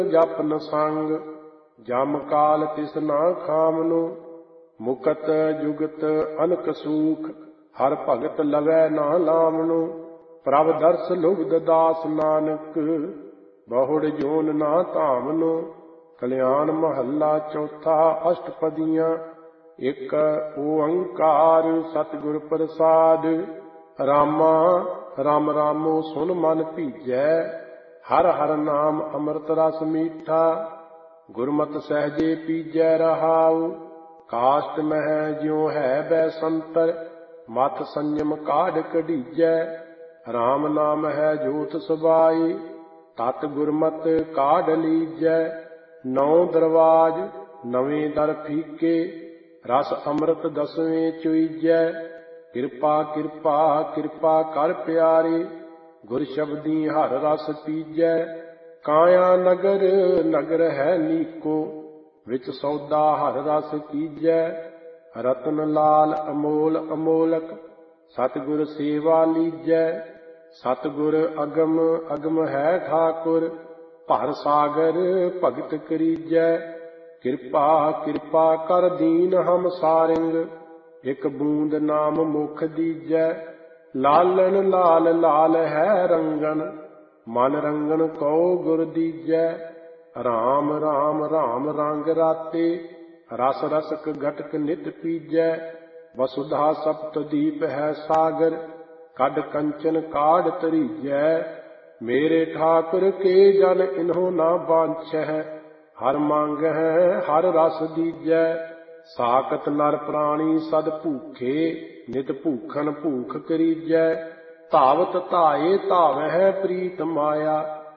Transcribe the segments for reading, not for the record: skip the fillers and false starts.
ਜਪ ਨ ਸੰਗ, ਜਮ ਕਾਲ ਤਿਸ ਨਾ ਖਾਮਨੁ। ਮੁਕਤ ਜੁਗਤ ਅਨਕ ਸੂਖ, ਹਰ ਭਗਤ ਲਵੈ ਨਾ ਲਾਮਨੁ। ਪ੍ਰਭ ਦਰਸ ਲੁਬਧ ਦਾਸ ਨਾਨਕ, ਬਹੁੜ ਜੋਨ ਨਾ ਧਾਮਨੁ। ਕਲਿਆਣ ਮਹੱਲਾ ਚੌਥਾ। ਅਸ਼ਟਪਦੀਆਂ। ਇਕ ਓੰਕਾਰ ਸਤਿਗੁਰ ਪ੍ਰਸਾਦਿ। ਰਾਮਾ ਰਾਮ ਰਾਮੋ ਸੁਨ ਮਨ ਭੀਜੈ, ਹਰ ਹਰ ਨਾਮ ਅੰਮ੍ਰਿਤ ਰਸ ਮੀਠਾ। ਗੁਰਮਤਿ ਸਹਿਜੇ ਪੀਜੈ ਰਹਾਉ, ਕਾਸ਼ਟ ਮਹਿ ਜਿਉ ਹੈ ਬੈਸੰਤਰ। ਮਤ ਸੰਜਮ ਕਾਢ ਕਢੀਜੈ, ਰਾਮ ਨਾਮ ਹੈ ਜੋਤ ਸਬਾਈ। ਤਤ ਗੁਰਮਤਿ ਕਾਢ ਲੀਜੈ, ਨੌ ਦਰਵਾਜ ਨਵੇਂ ਦਰ ਫੀਕੇ। ਰਸ ਅੰਮ੍ਰਿਤ ਦਸਵੇਂ ਚੁਈਜੈ, ਕਿਰਪਾ ਕਿਰਪਾ ਕਿਰਪਾ ਕਰ ਪਿਆਰੇ। ਗੁਰ ਸ਼ਬਦੀ ਹਰ ਰਸ ਪੀਜੈ, ਕਾਇਆ ਨਗਰ ਨਗਰ ਹੈ ਨੀਕੋ। ਵਿੱਚ ਸੌਦਾ ਹਰ ਰਸ ਕੀਜੈ, ਰਤਨ ਲਾਲ ਅਮੋਲ ਅਮੋਲਕ। ਸਤਿਗੁਰ ਸੇਵਾ ਲੀਜੈ, ਸਤਿਗੁਰ ਅਗਮ ਅਗਮ ਹੈ ਠਾਕੁਰ। ਭਰ ਸਾਗਰ ਭਗਤ ਕਰੀਜੈ, ਕਿਰਪਾ ਕਿਰਪਾ ਕਰ ਦੀਨ ਹਮ ਸਾਰਿੰਗ। ਇਕ ਬੂੰਦ ਨਾਮ ਮੁਖ ਦੀਜੈ, ਲਾਲਨ ਲਾਲ ਲਾਲ ਹੈ ਰੰਗਨ। ਮਨ ਰੰਗਨ ਕਉ ਗੁਰ ਦੀਜੈ, ਰਾਮ ਰਾਮ ਰਾਮ ਰੰਗ ਰਾਤੇ। ਰਸ ਰਸਕ ਘਟਕ ਨਿਤ ਪੀਜੈ, ਵਸੁਧਾ ਸਪਤ ਦੀਪ ਹੈ ਸਾਗਰ। ਕੱਢ ਕੰਚਨ ਕਾਢ ਤਰੀਜੈ, ਮੇਰੇ ਠਾਕੁਰ ਕੇ ਜਨ ਇਨਹੁ ਨਾ ਬਾਂਛੈ। ਹਰ ਮੰਗਹਿ ਹਰ ਰਸ ਦੀਜੈ, ਸਾਕਤ ਨਰ ਪ੍ਰਾਣੀ ਸਦ ਭੂਖੇ। ਨਿਤ ਭੂਖਨ ਭੂਖ ਕਰੀਜੈ, ਧਾਵਤ ਧਾਏ ਧਾਵਹਿ ਪ੍ਰੀਤ ਮਾਇਆ।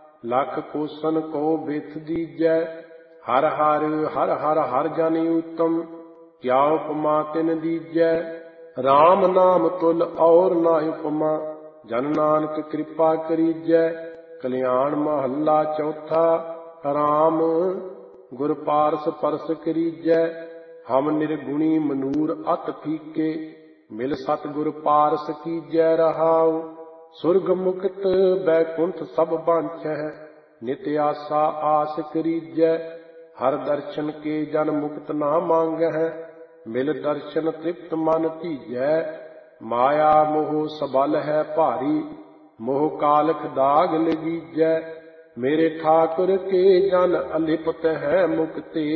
ਲਖ ਕੋਸਨ ਕੋ ਬਿਥ ਦੀਜੈ, ਹਰ ਹਰ ਹਰ ਹਰ ਹਰ ਜਨ ਊਤਮ। ਕਿਆ ਉਪਮਾ ਤਿਨ ਦੀਜੈ, ਰਾਮ ਨਾਮ ਤੁਲ ਔਰ ਨਾ ਉਪਮਾ। ਜਨ ਨਾਨਕ ਕਿਰਪਾ ਕਰੀਜੈ। ਕਲਿਆਣ ਮਹੱਲਾ ਚੌਥਾ। ਰਾਮ ਗੁਰ ਪਾਰਸ ਪਰਸ ਕਰੀਜੈ, ਹਮ ਨਿਰਗੁਣੀ ਮਨੂਰ ਅਤ ਫੀਕੇ। ਮਿਲ ਸਤਿਗੁਰ ਪਾਰਸ ਕੀਜੈ ਰਹਾਉ, ਸੁਰਗ ਮੁਕਤ ਬੈਕੁੰਠ ਸਭ ਬਾਂਛੈ। ਨਿਤ ਆਸਾ ਆਸ ਕਰੀਜੈ, ਹਰ ਦਰਸ਼ਨ ਕੇ ਜਨ ਮੁਕਤ ਨਾ ਮੰਗਹਿ। ਮਿਲ ਦਰਸ਼ਨ ਤ੍ਰਿਪਤ ਮਨ ਧੀਜੈ, ਮਾਇਆ ਮੋਹ ਸਬਲ ਹੈ ਭਾਰੀ। ਮੋਹ ਕਾਲਖ ਦਾਗ ਲਗੀਜੈ, ਮੇਰੇ ਠਾਕੁਰ ਕੇ ਜਨ ਅਲਿਪਤ ਹੈ ਮੁਕਤੇ।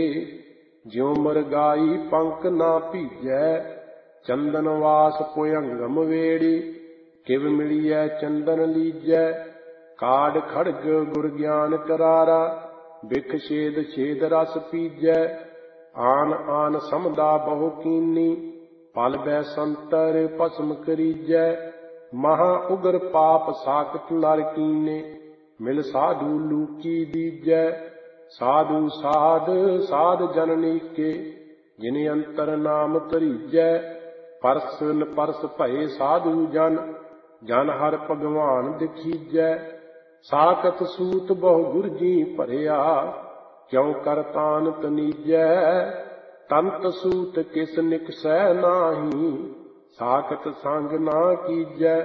ਜਿਉ ਮਰਗਾਈ ਪੰਖ ਨਾ ਭੀਜੈ, ਚੰਦਨ ਵਾਸ ਭੁਯੰਗਮ ਵੇੜੀ। ਕਿਵ ਮਿਲੀਐ ਚੰਦਨ ਲੀਜੈ, ਕਾਢ ਖੜਗ ਗੁਰ ਗਿਆਨ ਕਰਾਰਾ। ਬਿਖ ਛੇਦ ਛੇਦ ਰਸ ਪੀਜੈ, ਆਨ ਆਨ ਸਮਦਾ ਬਹੁ ਕੀਨੀ। ਪਲ ਬੈ ਸੰਤਰ ਭਸਮ ਕਰੀਜੈ, ਮਹਾ ਉਗਰ ਪਾਪ ਸਾਕਤ ਨਰ ਕੀਨੇ। ਮਿਲ ਸਾਧੂ ਲੂਕੀ ਦੀਜੈ, ਸਾਧੂ ਸਾਧ ਸਾਧ ਜਨਨੀਕੇ। ਜਿਨ ਅੰਤਰ ਨਾਮ ਧਰੀਜੈ, ਪਰਸਨ ਪਰਸ ਭਏ ਸਾਧੂ ਜਨ। ਜਨ ਹਰ ਭਗਵਾਨ ਦਿਖੀਜੈ, ਸਾਕਤ ਸੂਤ ਬਹੁ ਗੁਰ ਜੀ ਭਰਿਆ। ਕਿਉ ਕਰ ਤਾਨ ਤਨੀਜੈ, ਤੰਤ ਸੂਤ ਕਿਸ ਨਿਕਸੈ ਨਾਹੀ। ਸਾਕਤ ਸੰਗ ਨਾ ਕੀਜੈ,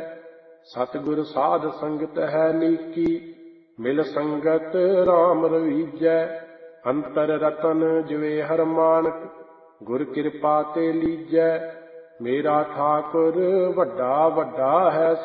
ਸਤਿਗੁਰ ਸਾਧ ਸੰਗਤ ਹੈ ਨੀਕੀ। ਮਿਲ ਸੰਗਤ ਰਾਮ ਰਵੀਜੈ, ਅੰਤਰ ਰਤਨ ਜਿਵੇ ਹਰ ਮਾਨਕ। ਗੁਰ ਕਿਰਪਾ ਤੇ ਲੀਜੈ, ਮੇਰਾ ਠਾਕੁਰ ਵੱਡਾ ਵੱਡਾ ਹੈ